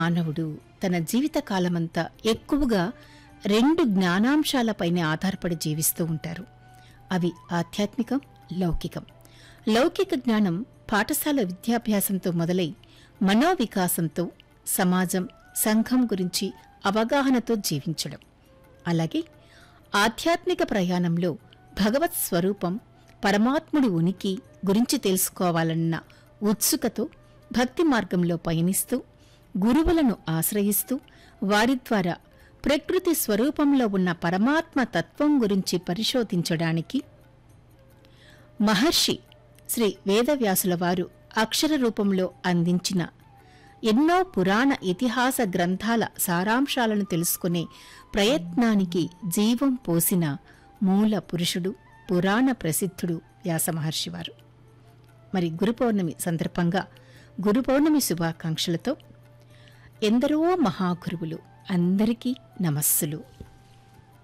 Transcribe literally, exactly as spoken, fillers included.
మానవుడు తన జీవితకాలమంతా ఎక్కువగా రెండు జ్ఞానాంశాలపైనే ఆధారపడి జీవిస్తూ ఉంటారు. అవి ఆధ్యాత్మికం, లౌకికం. లౌకిక జ్ఞానం పాఠశాల విద్యాభ్యాసంతో మొదలై మనోవికాసంతో సమాజం, సంఘం గురించి అవగాహనతో జీవించడం. అలాగే ఆధ్యాత్మిక ప్రయాణంలో భగవత్ స్వరూపం, పరమాత్ముడి ఉనికి గురించి తెలుసుకోవాలన్న ఉత్సుకతో భక్తి మార్గంలో పయనిస్తూ, గురువులను ఆశ్రయిస్తూ, వారి ద్వారా ప్రకృతి స్వరూపంలో ఉన్న పరమాత్మ తత్వం గురించి పరిశోధించడానికి మహర్షి శ్రీ వేదవ్యాసుల వారు అక్షర రూపంలో అందించిన ఎన్నో పురాణ ఇతిహాస గ్రంథాల సారాంశాలను తెలుసుకునే ప్రయత్నానికి జీవం పోసిన మూల పురుషుడు, పురాణ ప్రసిద్ధుడు వ్యాసమహర్షివారు. మరి గురు పౌర్ణమి సందర్భంగా గురు పౌర్ణమి శుభాకాంక్షలతో ఎందరో మహాగురువులు అందరికీ నమస్సులు.